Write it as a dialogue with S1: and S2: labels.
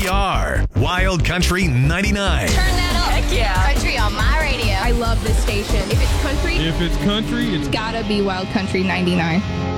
S1: KTAR, Wild Country 99.
S2: Turn that up.
S3: Heck yeah.
S2: Country on my radio.
S4: I love this station. If it's country,
S5: If it's country, it's
S4: gotta be Wild Country 99.